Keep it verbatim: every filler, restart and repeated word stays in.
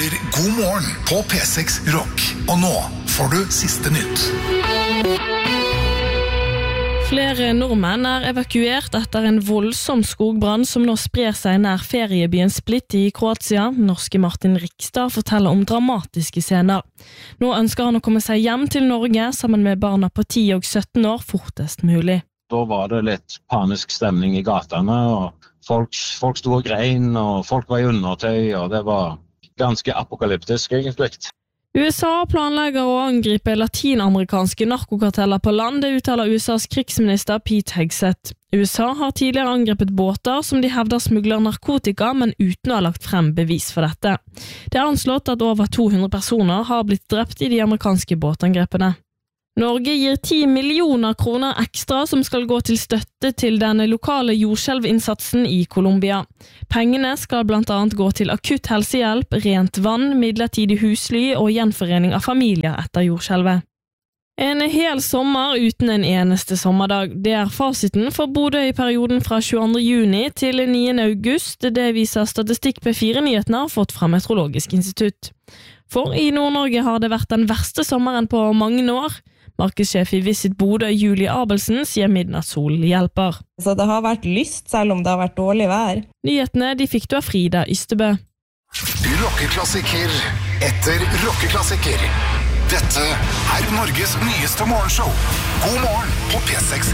hører God morgen på P seks Rock. Og nå får du siste nytt. Flere nordmenn er evakuert etter en voldsom skogbrann som nå sprer seg nær feriebyen Split i Kroatia. Norske Martin Rikstad forteller om dramatiske scener. Nå ønsker han å komme seg hjem til Norge sammen med barna på ti og sytten år fortest mulig. Da var det litt panisk stemning i gatene, og folk, folk stod og grein, og folk var i undertøy, og det var ganske apokalyptisk egentlig. U S A planlegger å angripe latinamerikanske narkokarteller på land, det uttaler U S A's krigsminister Pete Hegseth. U S A har tidligere angrepet båter som de hevder smugler narkotika, men uten å ha lagt frem bevis for dette. Det er anslått at over to hundre personer har blitt drept i de amerikanske båtangrepene. Norge gir ti millioner kroner ekstra som skal gå til støtte til denne lokale jordskjelvinnsatsen i Colombia. Pengene skal blant annet gå til akutt helsehjelp, rent vann, midlertidig husly og gjenforening av familier etter jordskjelvet. En hel sommer uten en eneste sommerdag. Det er fasiten for Bodø i perioden fra tjueandre juni til niende august. Det viser statistikk P fire Nyhetene har fått fra Meteorologisk institutt. For i Nord-Norge har det vært den verste sommeren på mange år. Markedssjef i Visit Bodø, Julie Abelsen, sier midnattssol hjelper. Så det har vært lyst selv om det har vært dårlig vær. Nyhetene de fikk du av Frida Ystebø. Rockeklassiker etter rockeklassiker. Dette er Norges nyeste morgenshow. God morgen på P seks